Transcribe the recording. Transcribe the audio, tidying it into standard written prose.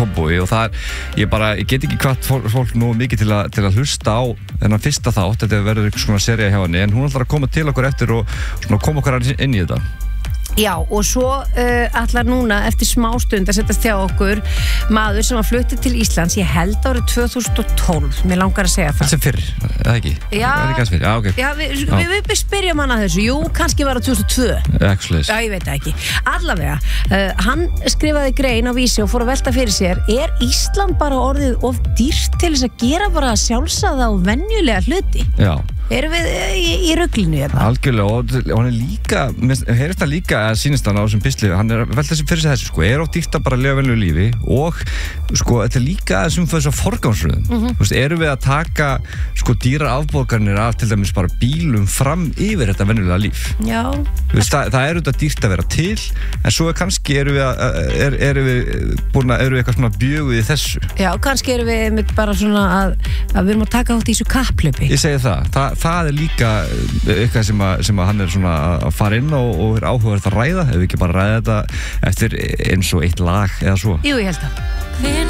Kópavogi og ég get ekki hvatt fólk nú mikið til að hlusta á þennan fyrsta þátt, þetta verður eitthvað svona sería hjá henni, en hún ætlar að koma til okkur eftir og svona koma okkur inn í þetta. Já, og svo ætlar núna eftir smástund að setjast hjá okkur maður sem flutti til Íslands, ég held árið 2012, mér langar að segja það. Sem fyrr, eða ekki? Já, okay. Já, við spyrjum hann að þessu, jú, kannski var það 2002. Actually. Já, ég veit það ekki. Allavega, hann skrifaði grein á Vísi og fór að velta fyrir sér, Ísland bara orðið of dýrt til þess að gera bara sjálfsagða og venjulega hluti? Já. Erum við í ruglinu hérna? Algjörlega, og hann líka, heyrist það líka að sýnist hann á þessum pistli, hann velta sem fyrir sig þessu, of dýrt að bara lifa venjulegu lífi og, þetta líka þessum fyrir þess að forgangsröðum. Erum við að taka, dýrar afborganir af til dæmis bara bílum fram yfir þetta venjulega líf? Já. Það þetta dýrt að vera til, en svo kannski erum við eitthvað svona bjöguð í þessu. Já, kannski erum við bara svona að við erum að taka átt í þessu kapplöpi. Ég segi það líka eitthvað sem hann svona að fara inn og áhugavert að ræða, ef við ekki bara ræða þetta eftir eins og eitt lag eða svo. Jú, ég held að.